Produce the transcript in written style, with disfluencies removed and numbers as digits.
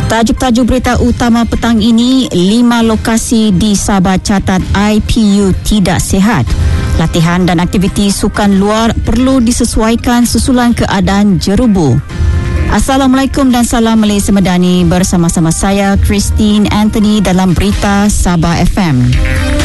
Tajuk-tajuk berita utama petang ini, 5 lokasi di Sabah catat IPU tidak sihat. Latihan dan aktiviti sukan luar perlu disesuaikan susulan keadaan jerubu. Assalamualaikum dan salam Malaysia Medani, bersama-sama saya Christine Anthony dalam Berita Sabah FM.